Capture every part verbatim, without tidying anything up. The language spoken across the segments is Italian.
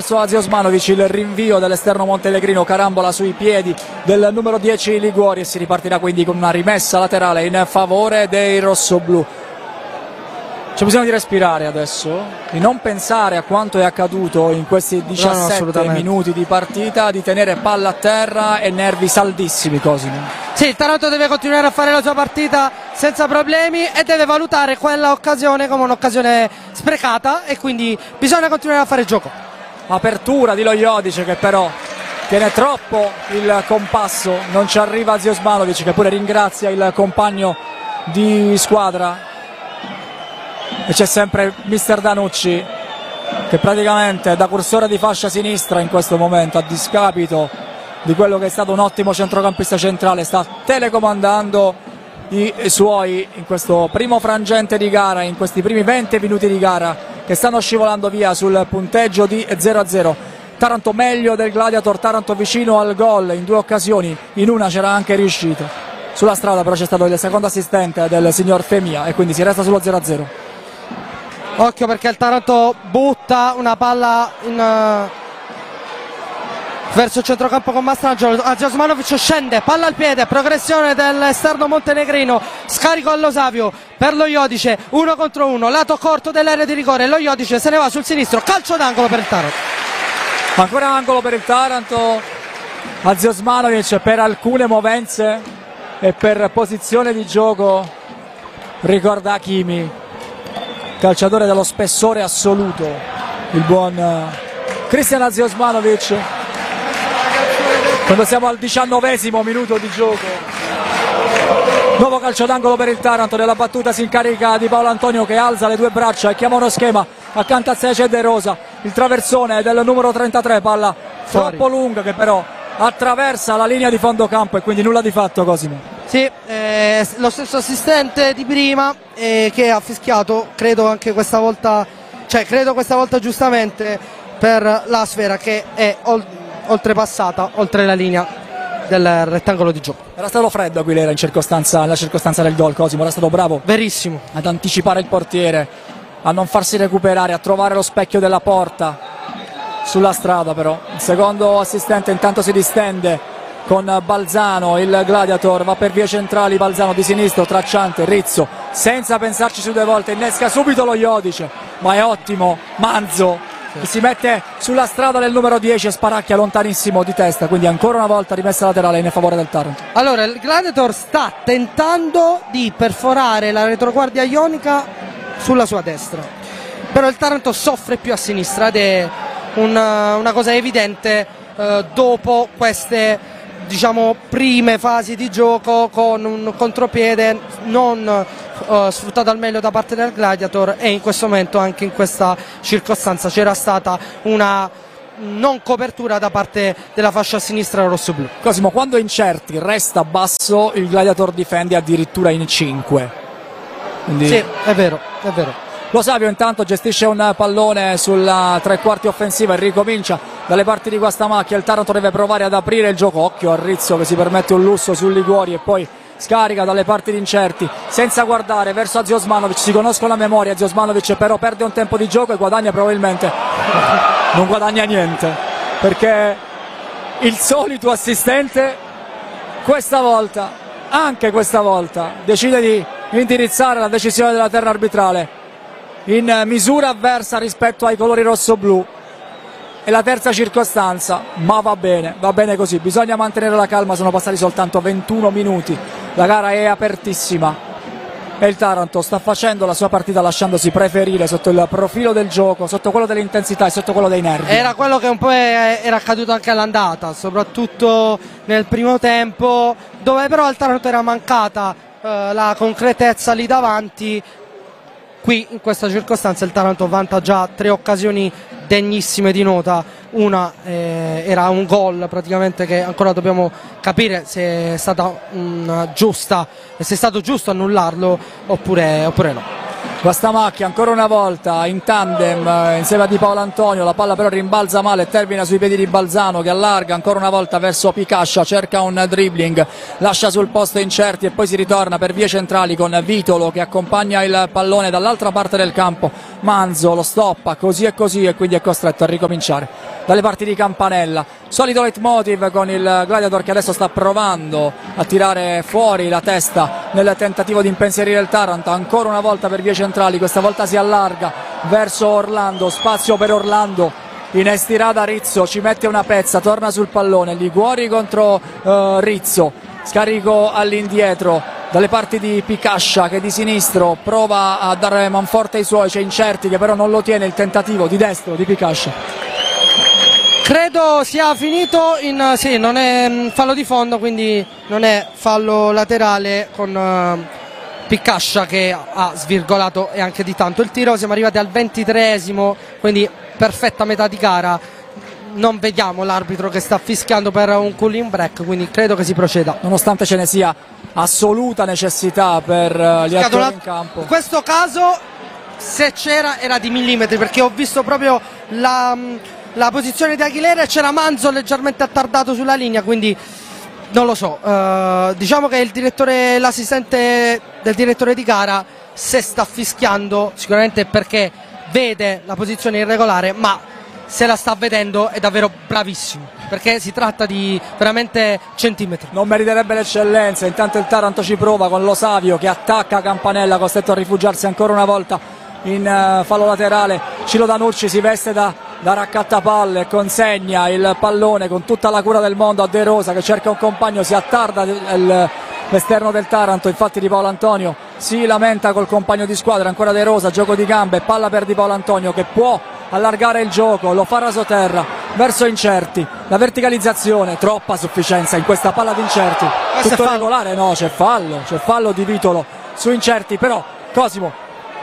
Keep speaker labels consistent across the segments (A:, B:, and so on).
A: verso Azi Osmanovic, il rinvio dell'esterno Montenegrino, carambola sui piedi del numero dieci Liguori e si ripartirà quindi con una rimessa laterale in favore dei rossoblù. C'è bisogno di respirare adesso, di non pensare a quanto è accaduto in questi diciassette no, minuti di partita, di tenere palla a terra e nervi saldissimi, Cosimo.
B: Sì, il Taranto deve continuare a fare la sua partita senza problemi e deve valutare quella occasione come un'occasione sprecata e quindi bisogna continuare a fare il gioco.
A: Apertura di Loiodice che però tiene troppo il compasso, non ci arriva Azi Osmanovic che pure ringrazia il compagno di squadra. E c'è sempre mister Danucci che praticamente da cursore di fascia sinistra in questo momento, a discapito di quello che è stato un ottimo centrocampista centrale, sta telecomandando i suoi in questo primo frangente di gara, in questi primi venti minuti di gara che stanno scivolando via sul punteggio di zero a zero. Taranto meglio del Gladiator, Taranto vicino al gol in due occasioni, in una c'era anche riuscito. Sulla strada però c'è stato il secondo assistente del signor Femia e quindi si resta sullo zero a zero.
B: Occhio perché il Taranto butta una palla in, uh, verso il centrocampo con Mastrangelo. Azi Osmanovic scende, palla al piede, progressione dell'esterno montenegrino, scarico all'Osavio per lo Iodice, uno contro uno, lato corto dell'area di rigore, lo Iodice se ne va sul sinistro, calcio d'angolo per il Taranto.
A: Ancora angolo per il Taranto, Azi Osmanovic per alcune movenze e per posizione di gioco ricorda Hakimi, calciatore dello spessore assoluto, il buon Cristian Azi Osmanovic. Quando siamo al diciannovesimo minuto di gioco, nuovo calcio d'angolo per il Taranto, nella battuta si incarica di Paolo Antonio che alza le due braccia e chiama uno schema accanto a sé c'è De Rosa, il traversone del numero trentatré, palla
B: Fuori.
A: Troppo lunga che però attraversa la linea di fondo campo e quindi nulla di fatto, Cosimo.
B: Sì, eh, lo stesso assistente di prima eh, che ha fischiato, credo anche questa volta, cioè credo questa volta giustamente per la sfera che è ol- oltrepassata, oltre la linea del rettangolo di gioco.
A: Era stato freddo Aguilera in circostanza, nella circostanza del gol, Cosimo, era stato bravo.
B: Verissimo.
A: Ad anticipare il portiere, a non farsi recuperare, a trovare lo specchio della porta sulla strada però. Il secondo assistente intanto si distende con Balzano, il Gladiator va per vie centrali, Balzano di sinistro, tracciante, Rizzo, senza pensarci su due volte, innesca subito lo Iodice, ma è ottimo Manzo, che si mette sulla strada del numero dieci e sparacchia lontanissimo di testa, quindi ancora una volta rimessa laterale in favore del Taranto.
B: Allora, il Gladiator sta tentando di perforare la retroguardia ionica sulla sua destra, però il Taranto soffre più a sinistra ed è una, una cosa evidente eh, dopo queste diciamo prime fasi di gioco con un contropiede non uh, sfruttato al meglio da parte del Gladiator e in questo momento anche in questa circostanza c'era stata una non copertura da parte della fascia sinistra rossoblu.
A: Cosimo, quando incerti resta basso il Gladiator difende addirittura in cinque. Quindi...
B: Sì, è vero, è vero.
A: Lo Savio intanto gestisce un pallone sulla tre quarti offensiva e ricomincia dalle parti di Guastamacchia. Il Taranto deve provare ad aprire il gioco, occhio a Rizzo che si permette un lusso sul Liguori e poi scarica dalle parti di incerti senza guardare verso Azi Osmanovic, si conoscono a memoria. Azi Osmanovic però perde un tempo di gioco e guadagna probabilmente non guadagna niente, perché il solito assistente questa volta, anche questa volta, decide di indirizzare la decisione della terna arbitrale in misura avversa rispetto ai colori rosso-blu. È la terza circostanza, ma va bene, va bene così, bisogna mantenere la calma, sono passati soltanto ventuno minuti, la gara è apertissima e il Taranto sta facendo la sua partita lasciandosi preferire sotto il profilo del gioco, sotto quello dell'intensità e sotto quello dei nervi.
B: Era quello che un po' era accaduto anche all'andata, soprattutto nel primo tempo, dove però al Taranto era mancata eh, la concretezza lì davanti. Qui in questa circostanza il Taranto vanta già tre occasioni degnissime di nota, una eh, era un gol praticamente che ancora dobbiamo capire se è stata una giusta, se è stato giusto annullarlo oppure, oppure no.
A: Guastamacchia ancora una volta in tandem eh, insieme a Di Paolo Antonio, la palla però rimbalza male e termina sui piedi di Balzano, che allarga ancora una volta verso Picascia, cerca un dribbling, lascia sul posto Incerti e poi si ritorna per vie centrali con Vitolo che accompagna il pallone dall'altra parte del campo. Manzo lo stoppa così e così e quindi è costretto a ricominciare dalle parti di Campanella. Solito leitmotiv con il Gladiator che adesso sta provando a tirare fuori la testa nel tentativo di impensierire il Taranto, ancora una volta per vie centrali, questa volta si allarga verso Orlando, spazio per Orlando in estirata. Rizzo ci mette una pezza, torna sul pallone, Liguori contro uh, Rizzo, scarico all'indietro dalle parti di Picascia che di sinistro prova a dare manforte ai suoi, c'è Incerti che però non lo tiene, il tentativo di destro di Picascia.
B: Credo sia finito in sì, non è fallo di fondo, quindi non è fallo laterale con uh, Picascia che ha svirgolato e anche di tanto il tiro. Siamo arrivati al ventitreesimo, quindi perfetta metà di gara. Non vediamo l'arbitro che sta fischiando per un cooling break, quindi credo che si proceda.
A: Nonostante ce ne sia assoluta necessità per uh, gli attori in campo.
B: In questo caso, se c'era, era di millimetri, perché ho visto proprio la, la posizione di Aguilera e c'era Manzo leggermente attardato sulla linea, quindi non lo so. Uh, diciamo che il direttore, l'assistente del direttore di gara, se sta fischiando sicuramente perché vede la posizione irregolare, ma se la sta vedendo è davvero bravissimo, perché si tratta di veramente centimetri.
A: Non meriterebbe l'eccellenza. Intanto il Taranto ci prova con Lo Savio che attacca Campanella, costretto a rifugiarsi ancora una volta in uh, fallo laterale. Ciro Danucci si veste da, da raccattapalle, consegna il pallone con tutta la cura del mondo a De Rosa che cerca un compagno, si attarda il, l'esterno del Taranto, infatti Di Paolo Antonio si lamenta col compagno di squadra, ancora De Rosa, gioco di gambe, palla per Di Paolo Antonio che può allargare il gioco, lo fa rasoterra verso Incerti, la verticalizzazione, troppa sufficienza in questa palla di Incerti.
B: Questo
A: tutto
B: è
A: regolare? No, c'è fallo, c'è fallo di Vitolo su Incerti, però Cosimo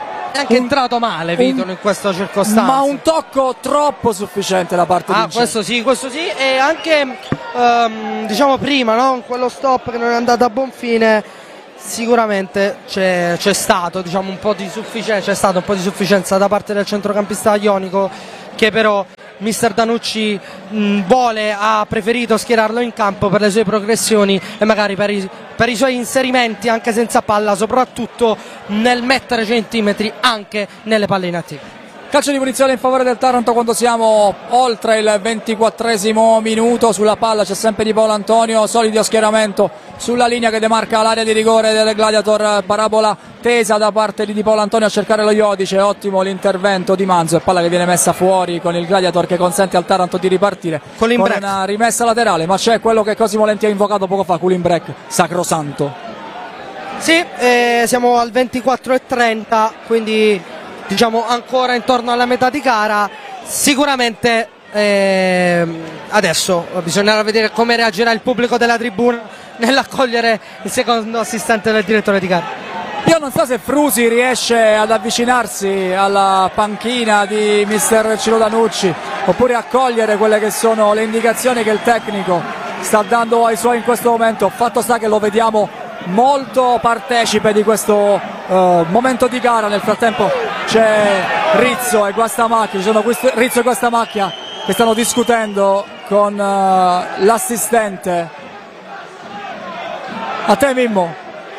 B: è anche un, entrato male Vitolo
A: un,
B: in questa circostanza,
A: ma un tocco troppo sufficiente da parte
B: ah,
A: di Incerti.
B: questo sì, questo sì, e anche um, diciamo prima, no? Quello stop che non è andato a buon fine, sicuramente c'è, c'è stato diciamo un po' di sufficienza, c'è stato un po' di sufficienza da parte del centrocampista ionico, che però mister Danucci mh, vuole, ha preferito schierarlo in campo per le sue progressioni e magari per i, per i suoi inserimenti anche senza palla, soprattutto nel mettere centimetri anche nelle palle inattive.
A: Calcio di punizione in favore del Taranto quando siamo oltre il ventiquattresimo minuto. Sulla palla c'è sempre Di Paolo Antonio, solido schieramento sulla linea che demarca l'area di rigore del Gladiator, parabola tesa da parte di Di Paolo Antonio a cercare lo Iodice. Ottimo l'intervento di Manzo e palla che viene messa fuori con il Gladiator che consente al Taranto di ripartire con, con una rimessa laterale, ma c'è quello che Cosimo Lenti ha invocato poco fa, cooling break sacrosanto.
B: Sì, eh, siamo al ventiquattro e trenta, quindi diciamo ancora intorno alla metà di gara. Sicuramente eh, adesso bisognerà vedere come reagirà il pubblico della tribuna nell'accogliere il secondo assistente del direttore di gara.
A: Io non so se Frusi riesce ad avvicinarsi alla panchina di mister Ciro Danucci oppure a cogliere quelle che sono le indicazioni che il tecnico sta dando ai suoi in questo momento. Fatto sta che lo vediamo molto partecipe di questo uh, momento di gara. Nel frattempo c'è Rizzo e Guastamacchia, ci sono questi, Rizzo e Guastamacchia che stanno discutendo con uh, l'assistente. A te Mimmo.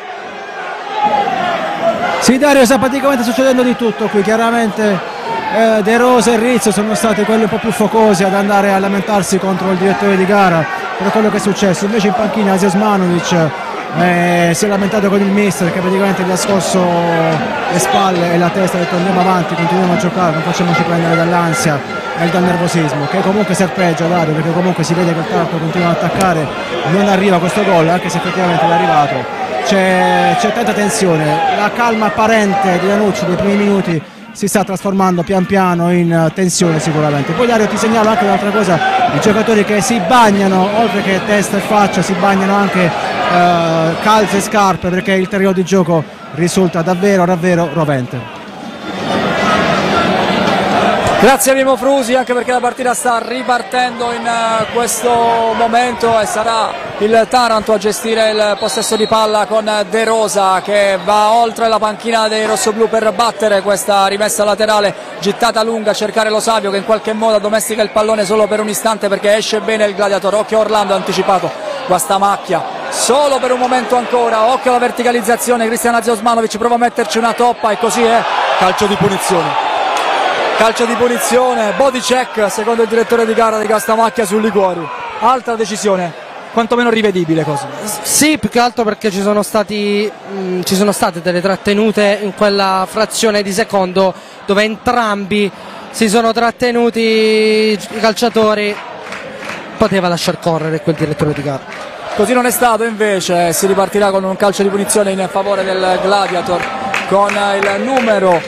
C: Sì Dario, sta praticamente succedendo di tutto qui, chiaramente eh, De Rosa e Rizzo sono stati quelli un po' più focosi ad andare a lamentarsi contro il direttore di gara per quello che è successo, invece in panchina Asia Osmanovic Eh, si è lamentato con il mister che praticamente gli ha scosso le spalle e la testa, ha detto andiamo avanti, continuiamo a giocare, non facciamoci prendere dall'ansia e dal nervosismo, che comunque serpeggia Dario, perché comunque si vede che il Taranto continua ad attaccare, non arriva questo gol, anche se effettivamente è arrivato, c'è, c'è tanta tensione, la calma apparente di Danucci nei primi minuti si sta trasformando pian piano in tensione sicuramente. Poi Dario ti segnalo anche un'altra cosa, i giocatori che si bagnano, oltre che testa e faccia, si bagnano anche eh, calze e scarpe, perché il terreno di gioco risulta davvero davvero rovente.
A: Grazie a Mimo Frusi, anche perché la partita sta ripartendo in uh, questo momento e sarà il Taranto a gestire il possesso di palla con De Rosa che va oltre la panchina dei rossoblù per battere questa rimessa laterale gittata lunga, cercare Lo Savio che in qualche modo domestica il pallone solo per un istante perché esce bene il Gladiator. Occhio Orlando, anticipato Guastamacchia solo per un momento ancora, occhio alla verticalizzazione, Cristian Aziosmanovic prova a metterci una toppa e così è calcio di punizione. Calcio di punizione, body check secondo il direttore di gara di Guastamacchia su Liguori. Altra decisione, quantomeno rivedibile così.
B: Sì, più che altro perché ci sono stati mh, ci sono state delle trattenute in quella frazione di secondo dove entrambi si sono trattenuti i calciatori. Poteva lasciar correre quel direttore di gara.
A: Così non è stato, invece si ripartirà con un calcio di punizione in favore del Gladiator con il numero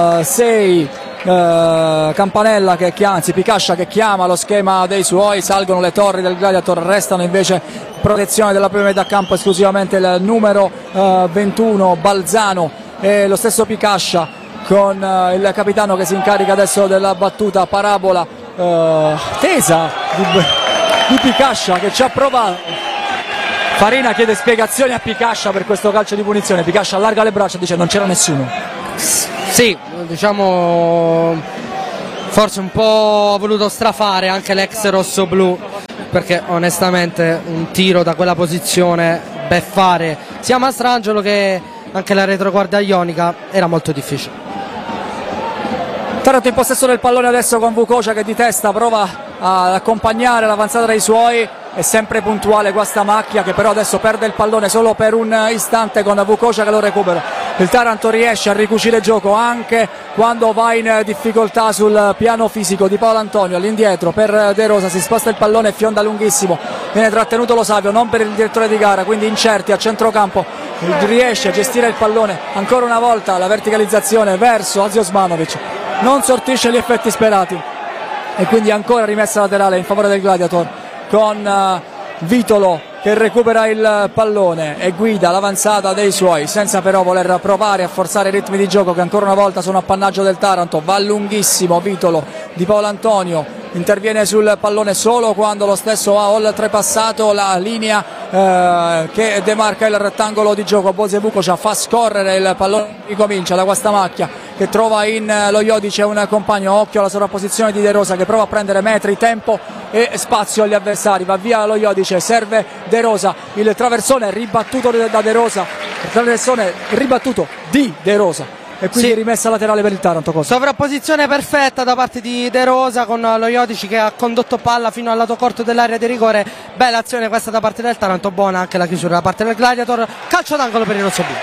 A: sei uh, Uh, Campanella che chiama, anzi Picascia che chiama lo schema dei suoi, salgono le torri del Gladiator, restano invece protezione della prima metà campo esclusivamente il numero uh, ventuno Balzano e lo stesso Picascia con uh, il capitano che si incarica adesso della battuta parabola uh, tesa di, di Picascia che ci ha provato. Farina chiede spiegazioni a Picascia per questo calcio di punizione. Picascia allarga le braccia e dice non c'era nessuno.
B: Sì, diciamo forse un po' ha voluto strafare anche l'ex rossoblu perché onestamente un tiro da quella posizione beffare sia Mastrangelo che anche la retroguardia ionica era molto difficile.
A: Taranto in possesso del pallone adesso con Vukocia che di testa prova ad accompagnare l'avanzata dei suoi, è sempre puntuale Guastamacchia che però adesso perde il pallone solo per un istante con Vukocia che lo recupera. Il Taranto riesce a ricucire il gioco anche quando va in difficoltà sul piano fisico di Paolo Antonio, all'indietro per De Rosa, si sposta il pallone e fionda lunghissimo, viene trattenuto Lo Savio, non per il direttore di gara, quindi incerti a centrocampo, riesce a gestire il pallone ancora una volta, la verticalizzazione verso Aziosmanovic non sortisce gli effetti sperati e quindi ancora rimessa laterale in favore del Gladiator con uh, Vitolo che recupera il pallone e guida l'avanzata dei suoi senza però voler provare a forzare i ritmi di gioco che ancora una volta sono appannaggio del Taranto. Va lunghissimo Vitolo di Paolo Antonio, interviene sul pallone solo quando lo stesso ha oltrepassato la linea eh, che demarca il rettangolo di gioco. Bose Vukocia fa scorrere il pallone, ricomincia da Guastamacchia che trova in lo Iodice un compagno, occhio alla sovrapposizione di De Rosa che prova a prendere metri, tempo e spazio agli avversari, va via lo Iodice, serve De Rosa, il traversone ribattuto da De Rosa, il traversone ribattuto di De Rosa e quindi sì, rimessa laterale per il Taranto. Cosa?
B: Sovrapposizione perfetta da parte di De Rosa con lo Iodici che ha condotto palla fino al lato corto dell'area di rigore. Bella azione questa da parte del Taranto, buona anche la chiusura da parte del Gladiator. Calcio d'angolo per il rossoblù.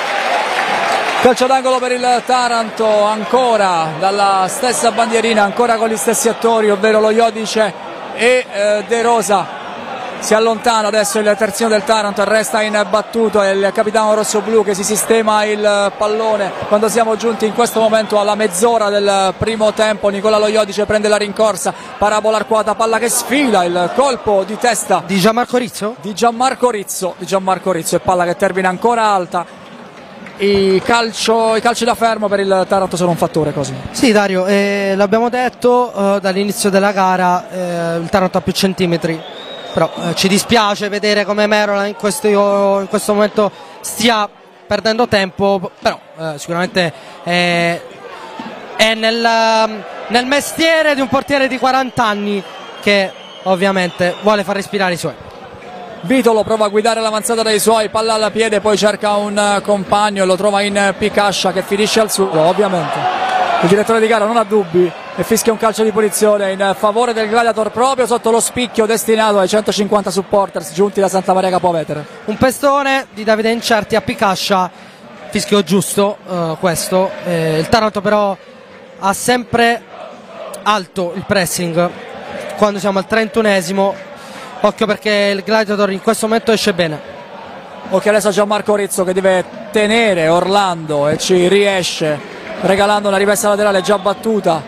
A: Calcio d'angolo per il Taranto ancora dalla stessa bandierina, ancora con gli stessi attori, ovvero lo Iodice e eh, De Rosa. Si allontana adesso il terzino del Taranto e resta imbattuto, è il capitano rossoblù che si sistema il pallone quando siamo giunti in questo momento alla mezz'ora del primo tempo. Nicola Lo Iodice prende la rincorsa, parabola arcuata, palla che sfila, il colpo di testa
B: di Gianmarco Rizzo
A: di Gianmarco Rizzo, di Gianmarco Rizzo e palla che termina ancora alta. I, calcio, I calci da fermo per il Taranto sono un fattore così.
B: Sì Dario, eh, l'abbiamo detto eh, dall'inizio della gara, eh, il Taranto ha più centimetri, però eh, ci dispiace vedere come Merola in questo, in questo momento stia perdendo tempo, però eh, sicuramente eh, è nel, nel mestiere di un portiere di quaranta anni che ovviamente vuole far respirare i suoi.
A: Vitolo prova a guidare l'avanzata dei suoi, palla alla piede, poi cerca un compagno e lo trova in Picascia che finisce al suolo. Ovviamente il direttore di gara non ha dubbi e fischia un calcio di punizione in favore del Gladiator proprio sotto lo spicchio destinato ai centocinquanta supporters giunti da Santa Maria Capua Vetere.
B: Un pestone di Davide Incerti a Picascia, fischio giusto uh, questo. Eh, il Taranto però ha sempre alto il pressing quando siamo al trentunesimo. Occhio perché il Gladiator in questo momento esce bene.
A: Occhio adesso a Gianmarco Rizzo che deve tenere Orlando e ci riesce regalando una rimessa laterale già battuta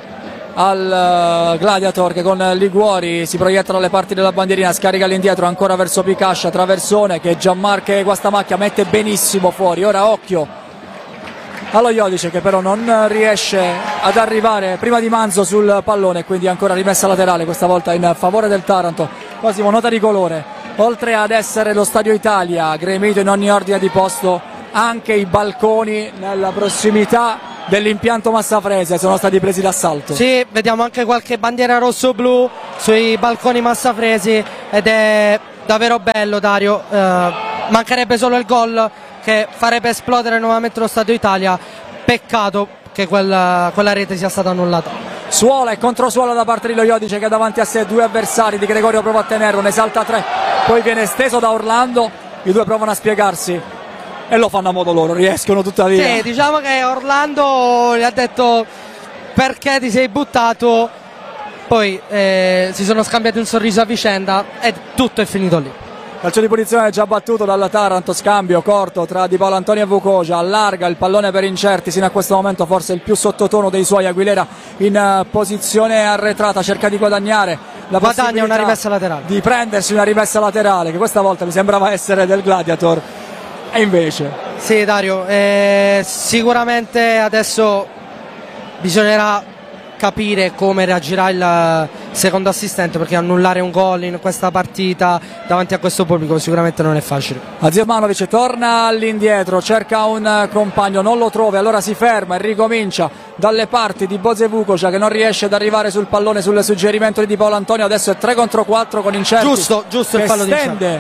A: al Gladiator che con Liguori si proietta dalle parti della bandierina, scarica all'indietro ancora verso Picascia, traversone che Gianmarco Guastamacchia mette benissimo fuori. Ora occhio allo Iodice, che però non riesce ad arrivare prima di Manzo sul pallone, quindi ancora rimessa laterale, questa volta in favore del Taranto. Cosimo, nota di colore, oltre ad essere lo Stadio Italia gremito in ogni ordine di posto, anche i balconi nella prossimità dell'impianto Massafrese sono stati presi d'assalto.
B: Sì, vediamo anche qualche bandiera rosso-blu sui balconi Massafresi ed è davvero bello, Dario. Eh, mancherebbe solo il gol che farebbe esplodere nuovamente lo Stadio Italia. Peccato che quella, quella rete sia stata annullata.
A: Suola e controsuola da parte di Lo Iodice, che ha davanti a sé due avversari. Di Gregorio prova a tenerlo, ne salta tre, poi viene steso da Orlando, i due provano a spiegarsi e lo fanno a modo loro, riescono tuttavia.
B: Sì, diciamo che Orlando gli ha detto perché ti sei buttato, poi eh, si sono scambiati un sorriso a vicenda e tutto è finito lì.
A: Calcio di punizione già battuto dalla Taranto, scambio corto tra Di Paolo Antonio e Vucocia, allarga il pallone per Incerti, sino a questo momento forse il più sottotono dei suoi. Aguilera in uh, posizione arretrata, cerca di guadagnare la
B: Guadagna una rimessa laterale,
A: di prendersi una rimessa laterale che questa volta mi sembrava essere del Gladiator, e invece
B: sì, Dario, eh, sicuramente adesso bisognerà capire come reagirà il secondo assistente, perché annullare un gol in questa partita davanti a questo pubblico sicuramente non è facile.
A: Aziomanovic torna all'indietro, cerca un compagno, non lo trova, allora si ferma e ricomincia dalle parti di Boze Vucocia, che non riesce ad arrivare sul pallone sul suggerimento di Di Paolo Antonio. Adesso è tre contro quattro con Incerti,
B: giusto, giusto il
A: che
B: fallo di
A: stende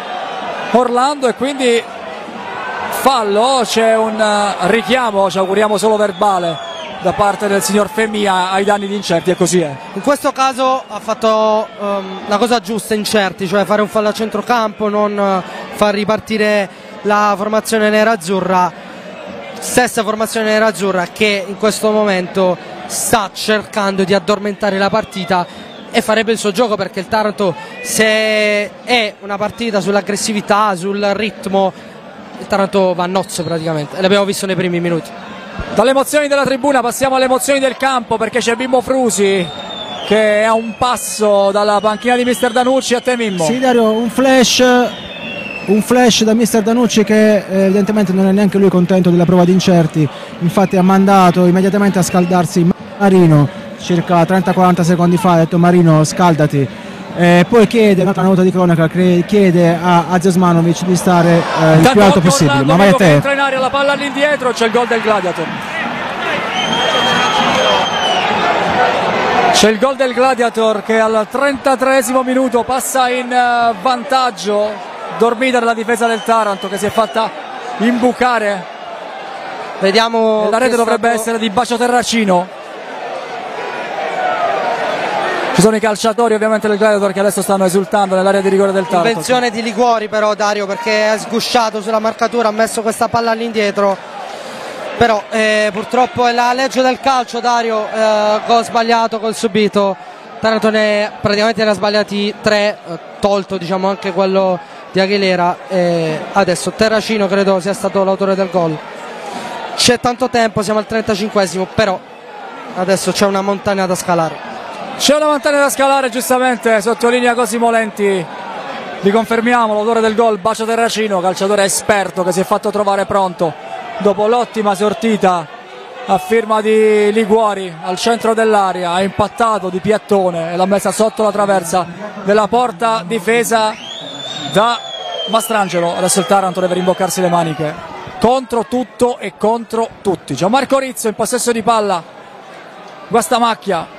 A: Orlando, e quindi fallo. C'è un richiamo, ci auguriamo solo verbale, da parte del signor Femia ai danni di Incerti, e così è.
B: In questo caso ha fatto um, la cosa giusta Incerti, cioè fare un fallo a centrocampo, non uh, far ripartire la formazione nerazzurra, stessa formazione nerazzurra che in questo momento sta cercando di addormentare la partita e farebbe il suo gioco, perché il Taranto, se è una partita sull'aggressività, sul ritmo, il Taranto va a nozze praticamente, e l'abbiamo visto nei primi minuti.
A: Dalle emozioni della tribuna passiamo alle emozioni del campo, perché c'è Mimmo Frusi che è a un passo dalla panchina di mister Danucci. A te, Mimmo.
C: Sì, Dario, un flash un flash da mister Danucci, che eh, evidentemente non è neanche lui contento della prova di Incerti, infatti ha mandato immediatamente a scaldarsi Marino circa trenta quaranta secondi fa, ha detto: Marino, scaldati. Eh, poi chiede, un'altra nota di cronaca, chiede a Aziosmanovic di stare eh, il più alto possibile.
A: Orlando,
C: ma vai a te.
A: entra in aria, la palla all'indietro, c'è il gol del Gladiator. C'è il gol del Gladiator che al trentatreesimo minuto passa in uh, vantaggio. Dormita della difesa del Taranto, che si è fatta imbucare.
B: Vediamo.
A: La rete dovrebbe
B: stato...
A: essere di Bacio Terracino. Ci sono i calciatori ovviamente del Gladiator che adesso stanno esultando nell'area di rigore del Taranto.
B: Invenzione di Liguori però, Dario, perché ha sgusciato sulla marcatura, ha messo questa palla all'indietro, però eh, purtroppo è la legge del calcio, Dario. eh, gol sbagliato, gol subito. Taranto ne praticamente ne ha sbagliati tre, eh, tolto diciamo anche quello di Aguilera, e adesso Terracino credo sia stato l'autore del gol. C'è tanto tempo, siamo al trentacinquesimo, però adesso c'è una montagna da scalare.
A: C'è una montagna da scalare, giustamente sottolinea Cosimo Lenti. Vi confermiamo l'autore del gol, Bacio Terracino, calciatore esperto che si è fatto trovare pronto dopo l'ottima sortita a firma di Liguori al centro dell'area. Ha impattato di piattone e l'ha messa sotto la traversa della porta difesa da Mastrangelo. Adesso il Taranto deve rimboccarsi le maniche contro tutto e contro tutti. Gianmarco Rizzo in possesso di palla, Guastamacchia.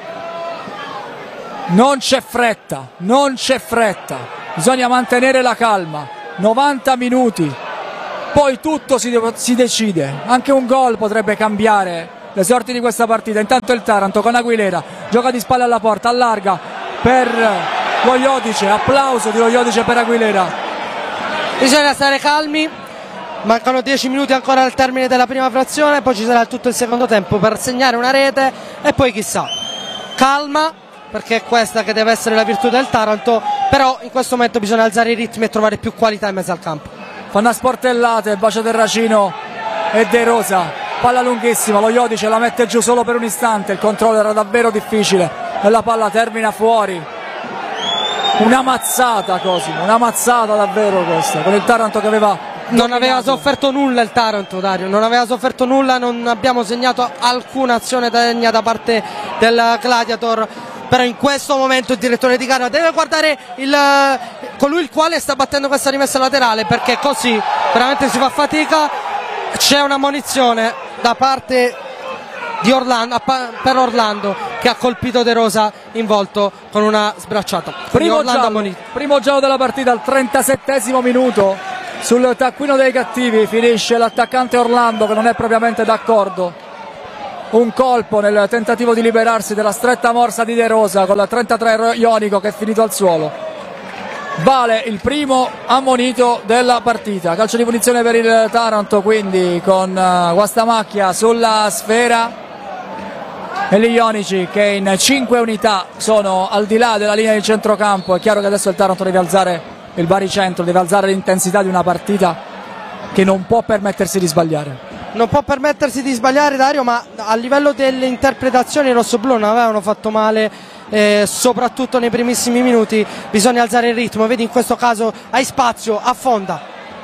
A: Non c'è fretta, non c'è fretta, bisogna mantenere la calma. novanta minuti, poi tutto si, de- si decide, anche un gol potrebbe cambiare le sorti di questa partita. Intanto il Taranto con Aguilera gioca di spalle alla porta, allarga per Lo Iodice, applauso di Lo Iodice per Aguilera.
B: Bisogna stare calmi, mancano dieci minuti ancora al termine della prima frazione, poi ci sarà tutto il secondo tempo per segnare una rete e poi chissà. Calma, perché è questa che deve essere la virtù del Taranto, però in questo momento bisogna alzare i ritmi e trovare più qualità in mezzo al campo.
A: Fanno a sportellate Bacio Terracino e De Rosa, palla lunghissima, Lo Iodice la mette giù solo per un istante, il controllo era davvero difficile e la palla termina fuori. Una mazzata, Cosimo, una mazzata davvero questa, con il Taranto che aveva
B: Non aveva sofferto nulla il Taranto, Dario, non aveva sofferto nulla, non abbiamo segnato alcuna azione degna da parte del Gladiator, però in questo momento il direttore di gara deve guardare il, colui il quale sta battendo questa rimessa laterale, perché così veramente si fa fatica. C'è una ammonizione da parte di Orlando, per Orlando, che ha colpito De Rosa in volto con una sbracciata.
A: Primo giallo, primo giallo della partita al trentasettesimo minuto. Sul taccuino dei cattivi finisce l'attaccante Orlando, che non è propriamente d'accordo. Un colpo nel tentativo di liberarsi dalla stretta morsa di De Rosa con la trentatré Ionico, che è finito al suolo. Vale il primo ammonito della partita. Calcio di punizione per il Taranto, quindi con Guastamacchia sulla sfera e gli Ionici che in cinque unità sono al di là della linea di centrocampo. È chiaro che adesso il Taranto deve alzare il baricentro, deve alzare l'intensità di una partita che non può permettersi di sbagliare.
B: Non può permettersi di sbagliare, Dario, ma a livello delle interpretazioni i rossoblù non avevano fatto male, eh, soprattutto nei primissimi minuti. Bisogna alzare il ritmo, vedi in questo caso hai spazio, affonda.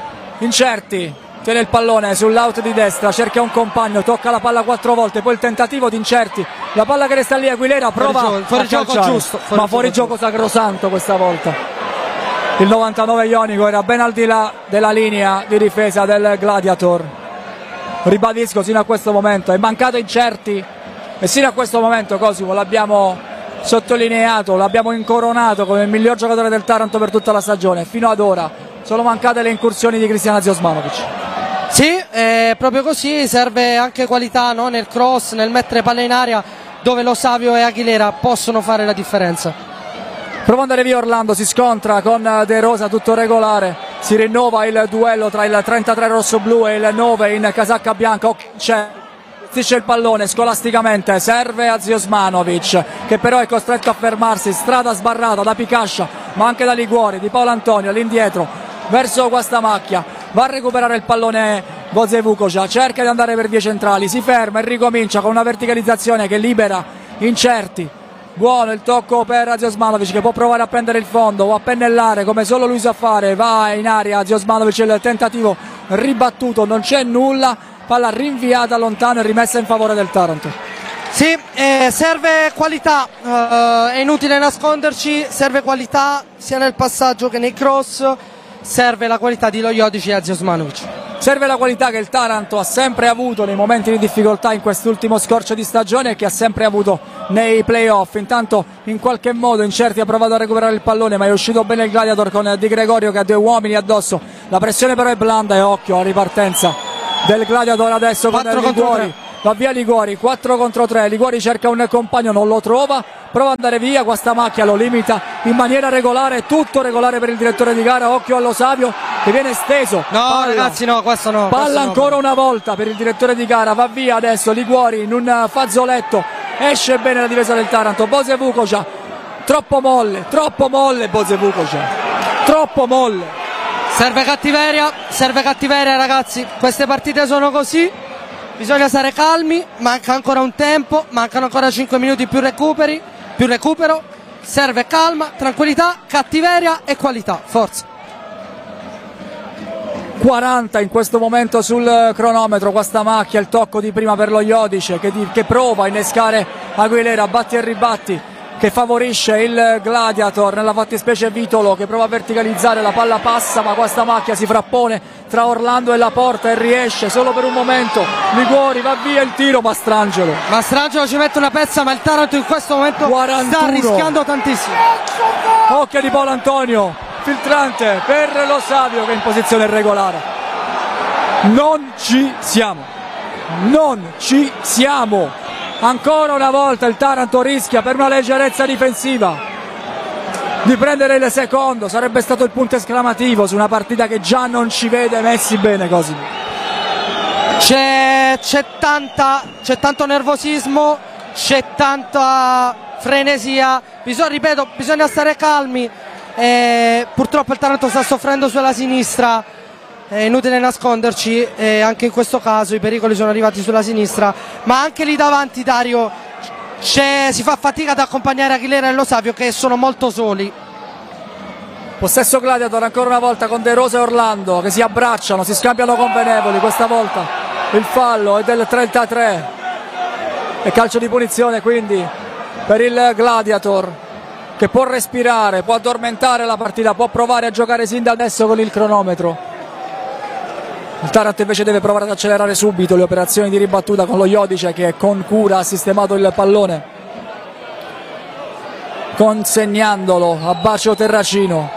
A: Incerti tiene il pallone sull'out di destra, cerca un compagno, tocca la palla quattro volte, poi il tentativo di Incerti, la palla che resta lì, Aguilera prova
B: fuori gioco, fuori gioco giusto, fuori
A: ma fuori gioco, gioco sacrosanto questa volta. Il novantanove Ionico era ben al di là della linea di difesa del Gladiator. Ribadisco, sino a questo momento è mancato Incerti e sino a questo momento Cosimo l'abbiamo sottolineato, l'abbiamo incoronato come il miglior giocatore del Taranto per tutta la stagione. Fino ad ora sono mancate le incursioni di Cristian Ziosmanovic.
B: Sì, è proprio così, serve anche qualità, no? Nel cross, nel mettere palle in aria, dove Lo Savio e Aguilera possono fare la differenza.
A: Prova ad andare via Orlando, si scontra con De Rosa, tutto regolare, si rinnova il duello tra il trentatré rossoblu e il nove in casacca bianca. C'è, gestisce il pallone scolasticamente, serve a Ziosmanovic, che però è costretto a fermarsi, strada sbarrata da Picascia ma anche da Liguori, di Paolo Antonio all'indietro verso Guastamacchia, va a recuperare il pallone Boze Vukovic, cerca di andare per vie centrali, si ferma e ricomincia con una verticalizzazione che libera Incerti. Buono il tocco per Ziosmanovic, che può provare a prendere il fondo o a pennellare come solo lui sa fare. Va in aria Ziosmanovic, il tentativo ribattuto, non c'è nulla, palla rinviata lontano e rimessa in favore del Taranto.
B: Sì, eh, serve qualità, uh, è inutile nasconderci, serve qualità sia nel passaggio che nei cross, serve la qualità di Loiodici e Ziosmanovic.
A: Serve la qualità che il Taranto ha sempre avuto nei momenti di difficoltà in quest'ultimo scorcio di stagione e che ha sempre avuto nei playoff. Intanto in qualche modo Incerti ha provato a recuperare il pallone, ma è uscito bene il Gladiator con Di Gregorio che ha due uomini addosso. La pressione però è blanda e occhio alla ripartenza del Gladiator adesso con Liguori. Va via Liguori, quattro contro tre, Liguori cerca un compagno, non lo trova, prova ad andare via, Guastamacchia lo limita in maniera regolare, tutto regolare per il direttore di gara. Occhio allo Savio che viene steso.
B: No palla, ragazzi no, questo no.
A: Palla
B: questo
A: ancora
B: no.
A: una volta per il direttore di gara, va via adesso Liguori in un fazzoletto, esce bene la difesa del Taranto. Boze Vukovic, troppo molle, troppo molle Boze Vukovic, troppo molle.
B: Serve cattiveria, serve cattiveria ragazzi, queste partite sono così. Bisogna stare calmi, manca ancora un tempo, mancano ancora cinque minuti più recuperi, più recupero, serve calma, tranquillità, cattiveria e qualità, forza.
A: quaranta in questo momento sul cronometro, Guastamacchia, il tocco di prima per lo Iodice che, che prova a innescare Aguilera, batti e ribatti, che favorisce il Gladiator, nella fattispecie Vitolo che prova a verticalizzare, la palla passa ma Guastamacchia si frappone tra Orlando e la porta e riesce solo per un momento. Liguori, va via il tiro, Mastrangelo
B: Mastrangelo ci mette una pezza, ma il Taranto in questo momento
A: quarantuno
B: sta rischiando tantissimo.
A: Occhio di Paolo Antonio, filtrante per Lo Savio che è in posizione regolare. Non ci siamo, non ci siamo. Ancora una volta il Taranto rischia per una leggerezza difensiva di prendere il secondo, sarebbe stato il punto esclamativo su una partita che già non ci vede messi bene così.
B: C'è, c'è tanta, c'è tanto nervosismo, c'è tanta frenesia, bisogna, ripeto, bisogna stare calmi. Eh, purtroppo il Taranto sta soffrendo sulla sinistra, è inutile nasconderci, e anche in questo caso i pericoli sono arrivati sulla sinistra, ma anche lì davanti, Dario, c'è, si fa fatica ad accompagnare Aguilera e Lo Savio che sono molto soli.
A: Possesso Gladiator ancora una volta con De Rosa e Orlando che si abbracciano, si scambiano convenevoli. Questa volta il fallo è del trentatré e calcio di punizione quindi per il Gladiator, che può respirare, può addormentare la partita, può provare a giocare sin da adesso con il cronometro. Il Taranto invece deve provare ad accelerare subito le operazioni di ribattuta con lo Iodice, che con cura ha sistemato il pallone, consegnandolo a Bacio Terracino.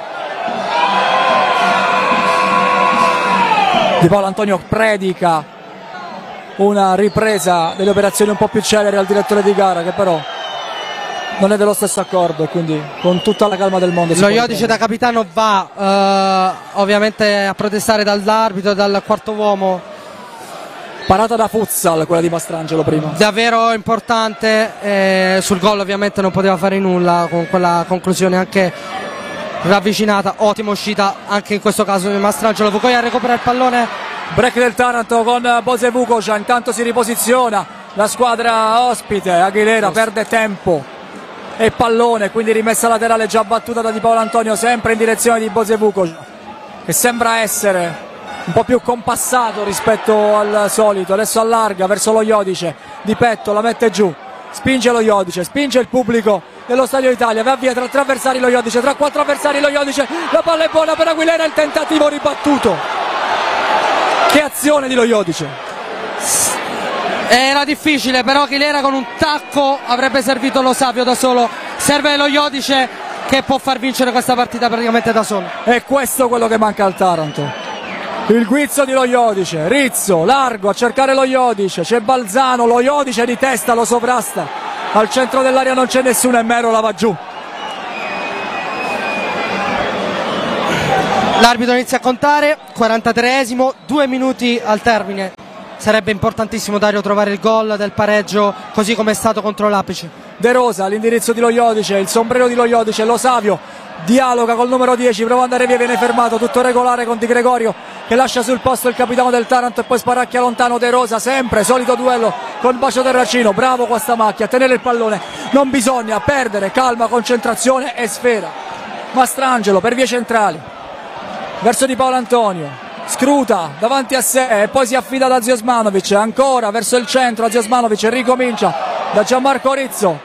A: Di Paolo Antonio predica una ripresa delle operazioni un po' più celeri al direttore di gara, che però non è dello stesso accordo, e quindi con tutta la calma del mondo.
B: Lo Iodice da capitano va eh, ovviamente a protestare dall'arbitro, dal quarto uomo.
A: Parata da futsal quella di Mastrangelo prima.
B: Davvero importante, eh, sul gol ovviamente non poteva fare nulla con quella conclusione anche ravvicinata. Ottima uscita anche in questo caso di Mastrangelo. Vukoja recupera il pallone.
A: Break del Taranto con Bose Vukoja, intanto si riposiziona la squadra ospite. Aguilera perde tempo e pallone, quindi rimessa laterale già battuta da Di Paolo Antonio, sempre in direzione di Bose Vukoja, che sembra essere un po' più compassato rispetto al solito. Adesso allarga verso lo Iodice, di petto la mette giù, spinge lo Iodice, spinge il pubblico dello Stadio Italia, va via tra tre avversari lo Iodice, tra quattro avversari lo Iodice, la palla è buona per Aguilera, il tentativo ribattuto. Che azione di lo Iodice!
B: Era difficile, però Aguilera con un tacco avrebbe servito lo Savio da solo. Serve lo Iodice che può far vincere questa partita praticamente da solo.
A: E questo è quello che manca al Taranto. Il guizzo di lo Iodice, Rizzo, largo a cercare lo Iodice, c'è Balzano, lo Iodice di testa lo sovrasta. Al centro dell'area non c'è nessuno e Mero la va giù.
B: L'arbitro inizia a contare, quarantatreesimo, due minuti al termine. Sarebbe importantissimo, Dario, trovare il gol del pareggio così come è stato contro l'Apice.
A: De Rosa all'indirizzo di lo Iodice, il sombrero di lo Iodice, lo Savio dialoga col numero dieci, prova ad andare via, viene fermato, tutto regolare con Di Gregorio che lascia sul posto il capitano del Taranto e poi sparacchia lontano De Rosa, sempre solito duello con Bacio Terracino. Bravo questa macchia a tenere il pallone, non bisogna perdere, calma, concentrazione e sfera. Mastrangelo per vie centrali verso Di Paolo Antonio, scruta davanti a sé e poi si affida ad Aziosmanovic, ancora verso il centro Aziosmanovic, ricomincia da Gianmarco Rizzo.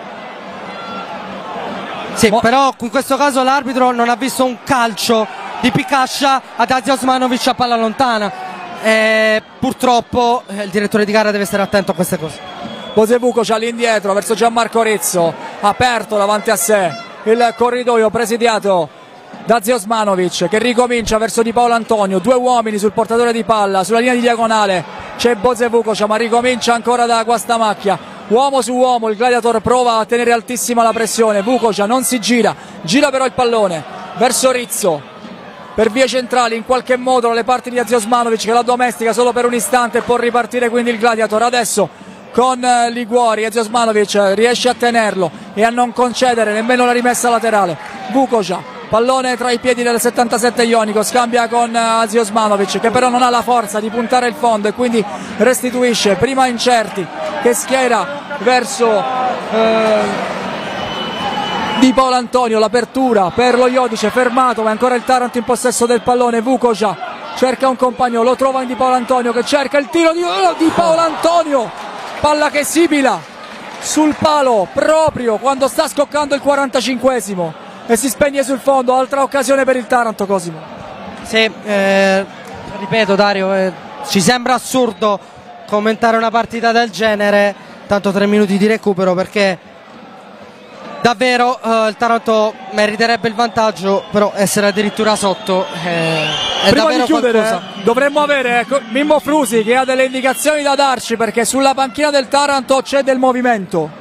B: Sì,
A: Mo-
B: però in questo caso l'arbitro non ha visto un calcio di Picascia ad Aziosmanovic a palla lontana. E purtroppo eh, il direttore di gara deve stare attento a queste cose.
A: Bose Vukoja all'indietro verso Gianmarco Rizzo, aperto davanti a sé il corridoio presidiato da Aziosmanovic, che ricomincia verso Di Paolo Antonio, due uomini sul portatore di palla, sulla linea di diagonale c'è Bose Vukoja, ma ricomincia ancora da Guastamacchia, uomo su uomo. Il Gladiator prova a tenere altissima la pressione, Vukoja non si gira, gira però il pallone verso Rizzo per vie centrali, in qualche modo dalle parti di Aziosmanovic, che la domestica solo per un istante e può ripartire quindi il Gladiator. Adesso con Liguori Aziosmanovic riesce a tenerlo e a non concedere nemmeno la rimessa laterale. Vukoja, pallone tra i piedi del settantasette Ionico, scambia con Aziosmanovic, che però non ha la forza di puntare il fondo e quindi restituisce prima Incerti, che schiera verso eh, Di Paolo Antonio, l'apertura per lo Iodice, fermato ma ancora il Taranto in possesso del pallone. Vukoja cerca un compagno, lo trova in Di Paolo Antonio, che cerca il tiro di, oh, di Paolo Antonio, palla che sibila sul palo proprio quando sta scoccando il quarantacinquesimo e si spegne sul fondo. Altra occasione per il Taranto, Cosimo.
B: Sì, eh, ripeto Dario, eh, ci sembra assurdo commentare una partita del genere, tanto tre minuti di recupero, perché davvero eh, il Taranto meriterebbe il vantaggio, però essere addirittura sotto eh, è
A: Prima
B: davvero
A: di chiudere
B: qualcosa.
A: dovremmo avere ecco, Mimmo Frusi che ha delle indicazioni da darci, perché sulla panchina del Taranto c'è del movimento.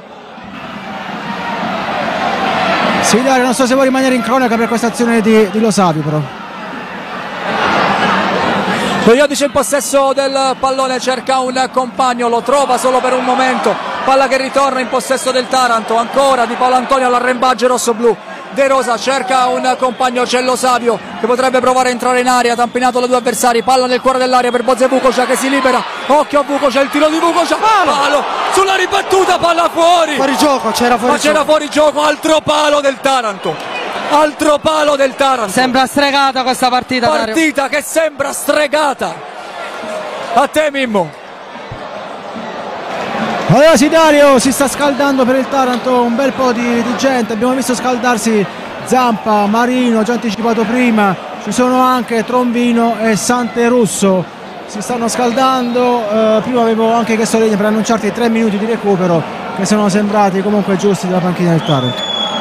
C: Sì, Dario, non so se vuoi rimanere in cronaca per questa azione di, di Lo Savio, però.
A: Lo Iodice in possesso del pallone, cerca un compagno, lo trova solo per un momento, palla che ritorna in possesso del Taranto, ancora Di Paolo Antonio all'arrembaggio rossoblu, De Rosa cerca un compagno, Cello Savio che potrebbe provare a entrare in area, tampinato da due avversari, palla nel cuore dell'area per Boze Vukovic che si libera, occhio a Vukovic, il tiro di Vukovic, palo sulla ribattuta, palla fuori,
B: Fuori gioco, c'era fuori
A: ma c'era
B: gioco.
A: fuori gioco, altro palo del Taranto, altro palo del Taranto.
B: Sembra stregata questa partita, Dario.
A: Partita che sembra stregata. A te Mimmo.
C: Allora sì, Dario, si sta scaldando per il Taranto un bel po' di, di gente, abbiamo visto scaldarsi Zampa, Marino, già anticipato prima, ci sono anche Trombino e Santerusso, si stanno scaldando, eh, prima avevo anche chiesto linea per annunciarti tre minuti di recupero che sono sembrati comunque giusti dalla panchina del Taranto.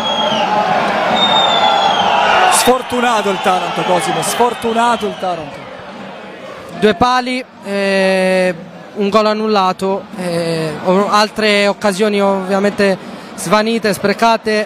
A: Sfortunato il Taranto, Cosimo, sfortunato il Taranto.
B: Due pali, eh, un gol annullato, eh, altre occasioni ovviamente svanite, sprecate.